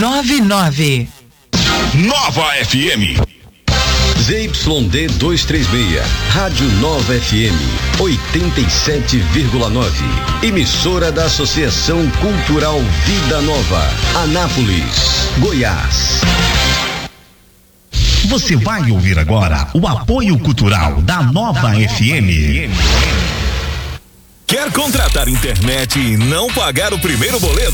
99. Nova FM. ZYD 236, Rádio Nova FM 87,9. Emissora da Associação Cultural Vida Nova, Anápolis, Goiás. Você vai ouvir agora o apoio cultural da Nova FM. Quer contratar internet e não pagar o primeiro boleto?